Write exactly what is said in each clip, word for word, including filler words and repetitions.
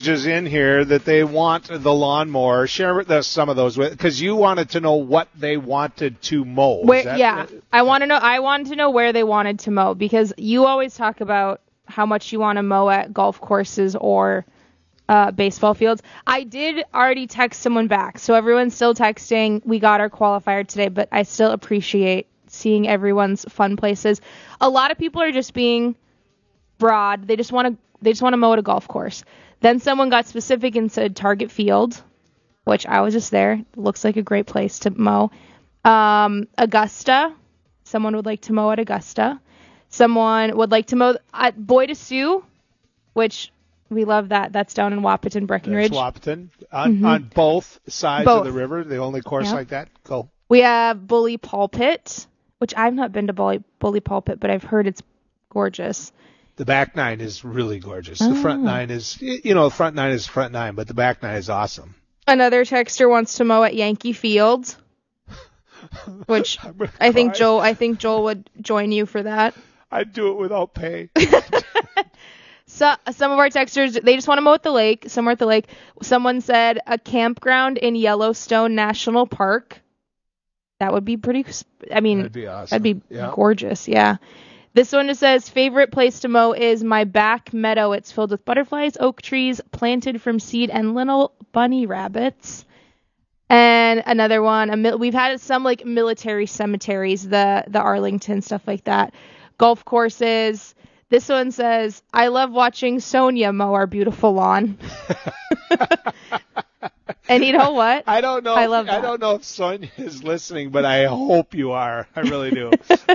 Is in here that they want the lawnmower. Share the, some of those with, because you wanted to know what they wanted to mow. Where, that, yeah, I want to know. I wanted to know where they wanted to mow, because you always talk about how much you want to mow at golf courses or uh, baseball fields. I did already text someone back, so everyone's still texting. We got our qualifier today, but I still appreciate seeing everyone's fun places. A lot of people are just being broad. They just want to. They just want to mow at a golf course. Then someone got specific and said Target Field, which I was just there. Looks like a great place to mow. Um, Augusta. Someone would like to mow at Augusta. Someone would like to mow at Bois de Sioux, which we love that. That's down in Wahpeton, Breckenridge. That's Wahpeton. On, mm-hmm. on both sides both. of the river, the only course yep. like that. Go. We have Bully Pulpit, which I've not been to Bully, Bully Pulpit, but I've heard it's gorgeous. The back nine is really gorgeous. Oh. The front nine is, you know, the front nine is front nine, but the back nine is awesome. Another texter wants to mow at Yankee Field, which I think Joel, I think Joel would join you for that. I'd do it without pay. So some of our texters, they just want to mow at the lake, somewhere at the lake. Someone said a campground in Yellowstone National Park. That would be pretty. I mean, that'd be awesome. That'd be yeah. gorgeous. Yeah. This one just says, favorite place to mow is my back meadow. It's filled with butterflies, oak trees, planted from seed, and little bunny rabbits. And another one, a mil- we've had some like military cemeteries, the, the Arlington, stuff like that. Golf courses. This one says, I love watching Sonia mow our beautiful lawn. And you know what? I don't know. I if, love that. I don't know if Sonia is listening, but I hope you are. I really do.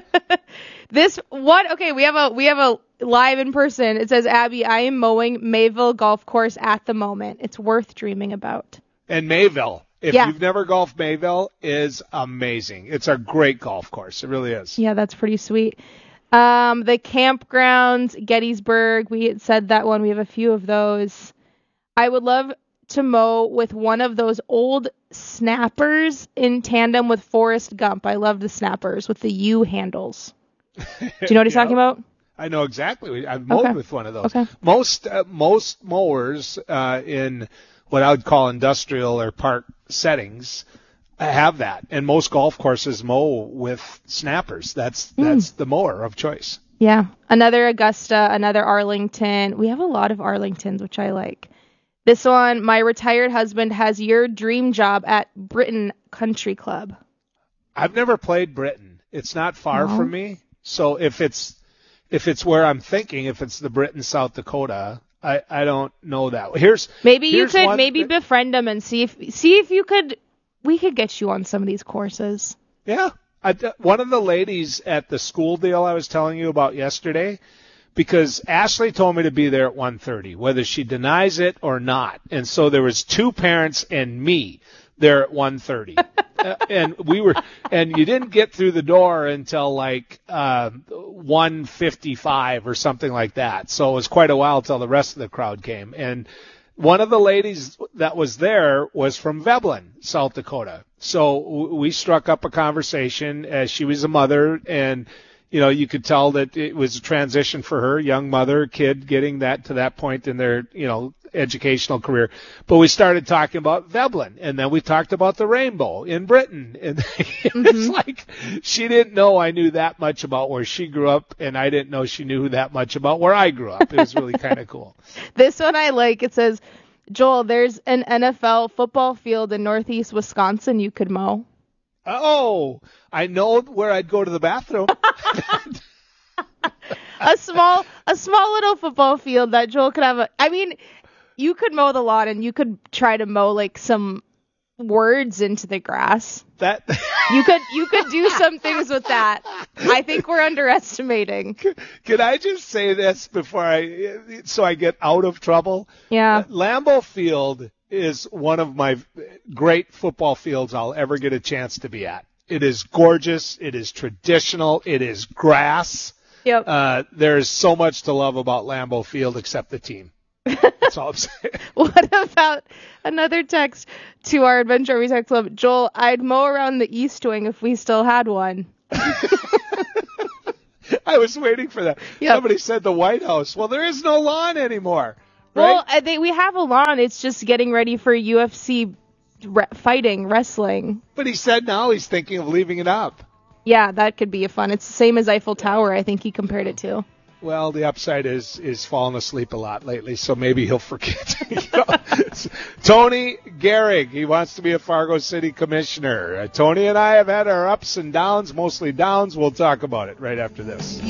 This what? Okay, we have a we have a live in person. It says, Abby, I am mowing Mayville Golf Course at the moment. It's worth dreaming about. And Mayville, if yeah. you've never golfed, Mayville is amazing. It's a great golf course. It really is. Yeah, that's pretty sweet. Um, the campgrounds, Gettysburg. We had said that one. We have a few of those. I would love to mow with one of those old snappers in tandem with Forrest Gump. I love the snappers with the U handles. Do you know what he's yeah. talking about? I know exactly. I've mowed okay. with one of those. Okay. Most uh, most mowers uh, in what I would call industrial or park settings have that, and most golf courses mow with snappers. That's mm. that's the mower of choice. Yeah. Another Augusta, another Arlington. We have a lot of Arlingtons, which I like. This one, my retired husband has your dream job at Britain Country Club. I've never played Britain. It's not far no. from me. So if it's if it's where I'm thinking, if it's the Britain, South Dakota, I, I don't know that. Here's maybe here's you could maybe th- befriend them and see if see if you could. We could get you on some of these courses. Yeah, I, one of the ladies at the school deal I was telling you about yesterday, because Ashley told me to be there at one thirty, whether she denies it or not, and so there was two parents and me there at one thirty. uh, and we were, and you didn't get through the door until like uh, one fifty-five or something like that. So it was quite a while till the rest of the crowd came. And one of the ladies that was there was from Veblen, South Dakota. So w- we struck up a conversation as she was a mother, and you know, you could tell that it was a transition for her, young mother, kid, getting that to that point in their, you know, educational career. But we started talking about Veblen, and then we talked about the rainbow in Britain. And mm-hmm. It's like she didn't know I knew that much about where she grew up, and I didn't know she knew that much about where I grew up. It was really kind of cool. This one I like. It says, Joel, there's an N F L football field in northeast Wisconsin you could mow. Oh, I know where I'd go to the bathroom. a small, a small little football field that Joel could have. A, I mean, you could mow the lawn and you could try to mow like some words into the grass. That you could, you could do some things with that. I think we're underestimating. Can I just say this before I, so I get out of trouble? Yeah. Lambeau Field is one of my great football fields I'll ever get a chance to be at. It is gorgeous. It is traditional. It is grass. Yep. Uh, there's so much to love about Lambeau Field except the team. That's all I'm saying. What about another text to our Adventure Every Text Club? Joel, I'd mow around the East Wing if we still had one. I was waiting for that. Yep. Somebody said the White House. Well, there is no lawn anymore. Well, I think we have a lawn. It's just getting ready for U F C re- fighting, wrestling. But he said now he's thinking of leaving it up. Yeah, that could be a fun. It's the same as Eiffel Tower, I think he compared it to. Well, the upside is is falling asleep a lot lately, so maybe he'll forget. You know? Tony Gehrig, he wants to be a Fargo City commissioner. Uh, Tony and I have had our ups and downs, mostly downs. We'll talk about it right after this.